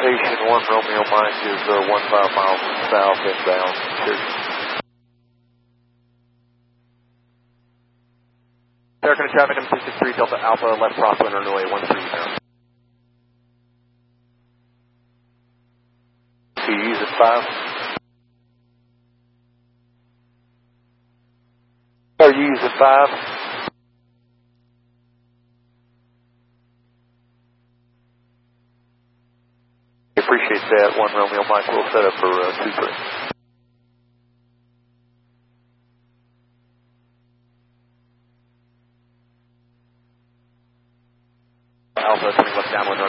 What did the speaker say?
location 1 Romeo Mike is 15 miles south inbound. American traffic, M263 Delta Alpha, left crosswind runway 13 TU's at 5. RU's at 5. Appreciate that. 1 Romeo Mike will set up for 2-3. Alpha, turning left downwind